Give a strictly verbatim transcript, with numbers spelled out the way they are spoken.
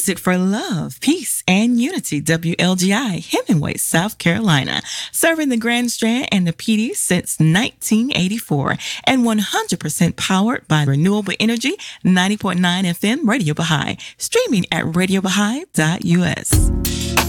Music for love, peace, and unity. W L G I, Hemingway, South Carolina. Serving the Grand Strand and the P D since nineteen eighty-four. And one hundred percent powered by renewable energy. ninety point nine F M Radio Baha'i. Streaming at radio baha'i dot U S.